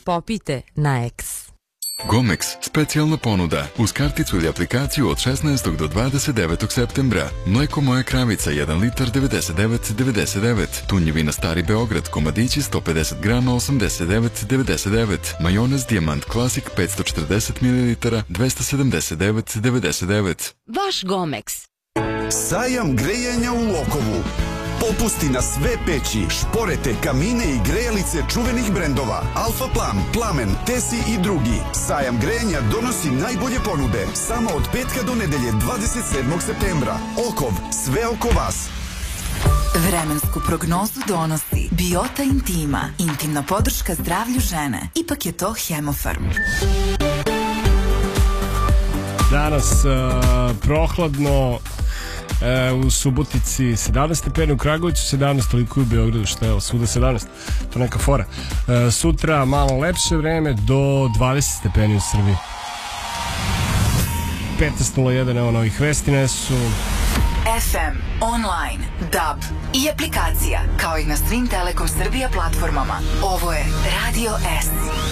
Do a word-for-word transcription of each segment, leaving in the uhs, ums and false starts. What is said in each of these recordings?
Popijte na X. Gomex, specijalna ponuda. Uz karticu ili aplikaciju od šesnaestog do dvadeset devetog septembra. Mleko Moja kravica jedan litar devedeset devet devedeset devet. Tunjevina Stari Beograd komadići sto pedeset grama osamdeset devet devedeset devet. Majonez Dijamant Klasik petsto četrdeset mililitara dvesta sedamdeset devet devedeset devet. Vaš Gomex. Sajam grejanja u Lokovu. Popusti na sve peći, šporete, kamine i grejalice čuvenih brendova Alfa Plam, Plamen, Tesi i drugi. Sajam grejanja donosi najbolje ponude samo od petka do nedelje dvadeset sedmog septembra. Okov, sve oko vas. Vremensku prognozu donosi Biota Intima, intimna podrška zdravlju žene. Ipak je to Hemofarm. Danas uh, prohladno, E, u Subotici sedamnaest stepeni, u Kragujevcu sedamnaest, toliko u Beogradu, što je svuda sedamnaest, to neka fora. E, sutra malo lepše vreme do dvadeset stepeni u Srbiji. petnaest nula jedan, evo novih vesti nesu. F M, online, D A B i aplikacija, kao i na svim Telekom Srbija platformama. Ovo je Radio S.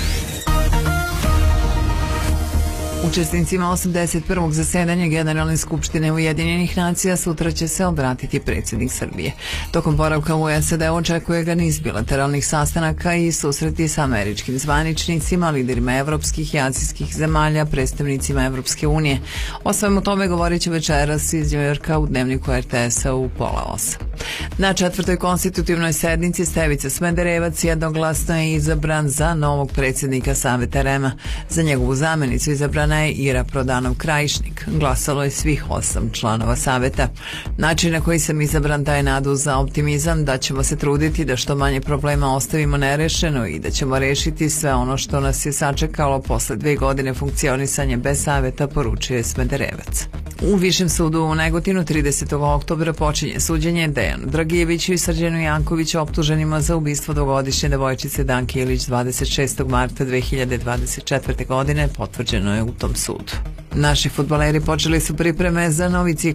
Učesnicima osamdeset prvog zasedanja Generalne skupštine Ujedinjenih nacija sutra će se obratiti predsjednik Srbije. Tokom boravka u S A D očekuje ga niz bilateralnih sastanaka i susreti sa američkim zvaničnicima, liderima evropskih i azijskih zemalja, predstavnicima Evropske unije. O svemu tome govorit će večeras iz Njujorka u dnevniku R T S-a u pola osam. Na četvrtoj konstitutivnoj sednici Stevica Smederevac jednoglasno je izabran za novog predsjednika Saveta R E M-a. Za njegovu zamenicu izabrana je Ira Prodanov-Krajišnik. Glasalo je svih osam članova saveta. Način na koji sam izabran daje nadu za optimizam da ćemo se truditi da što manje problema ostavimo nerešeno i da ćemo rešiti sve ono što nas je sačekalo posle dve godine funkcionisanja bez saveta, poručuje Smederevac. U Višem sudu u Negotinu tridesetog oktobra počinje suđenje Dejanu Dragijeviću i Srđanu Jankoviću optuženima za ubistvo dvogodišnje devojčice Danke Ilić dvadeset šestog marta dve hiljade dvadeset četvrte godine, potvrđeno je u tom sudu. Naši fudbaleri počeli su pripreme za novi ciklus